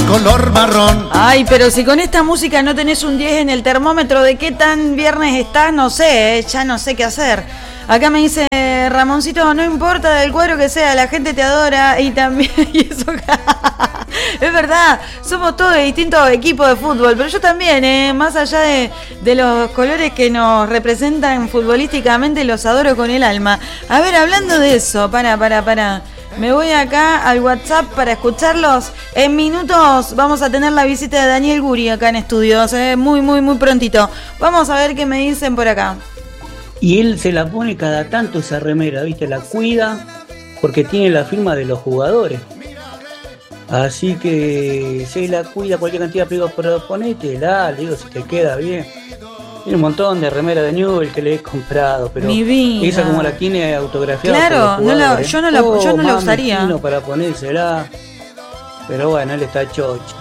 color marrón. Ay, pero si con esta música no tenés un 10 en el termómetro, ¿de qué tan viernes estás? No sé, ya no sé qué hacer. Acá me dice Ramoncito, no importa del cuadro que sea, la gente te adora y también... Y eso, es verdad, somos todos de distintos equipos de fútbol, pero yo también, más allá de los colores que nos representan futbolísticamente, los adoro con el alma. A ver, hablando de eso, para. Me voy acá al WhatsApp para escucharlos. En minutos vamos a tener la visita de Daniel Guri acá en estudios, muy prontito. Vamos a ver qué me dicen por acá. Y él se la pone cada tanto esa remera, ¿viste? La cuida porque tiene la firma de los jugadores. Así que se la cuida cualquier cantidad de pegos, pero ponétela, le digo, si te queda bien. Tiene un montón de remeras de Newell que le he comprado, pero esa como la tiene autografiada. Claro, yo no la usaría. Para ponérsela, pero bueno, él está chocho.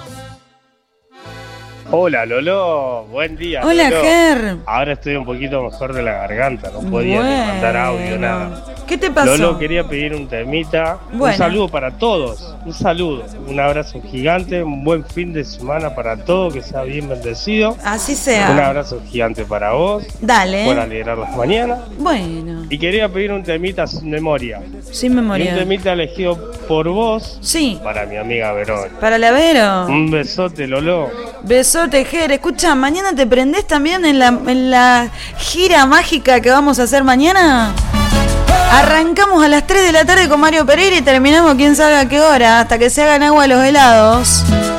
Hola Lolo, buen día. Hola Lolo. Ger. Ahora estoy un poquito mejor de la garganta, no podía ni mandar audio, nada. ¿Qué te pasó? Lolo, quería pedir un temita, un saludo para todos, un saludo, un abrazo gigante, un buen fin de semana para todos, que sea bien bendecido. Así sea. Un abrazo gigante para vos. Dale. Por alegrar las mañanas. Bueno. Y quería pedir un temita sin memoria. Sin memoria. Y un temita elegido por vos. Sí. Para mi amiga Verón. Para la Vero. Un besote, Lolo. Besote, Ger. Escucha, mañana te prendés también en la gira mágica que vamos a hacer mañana. Arrancamos a las 3 de la tarde con Mario Pereira y terminamos quién sabe a qué hora, hasta que se hagan agua los helados.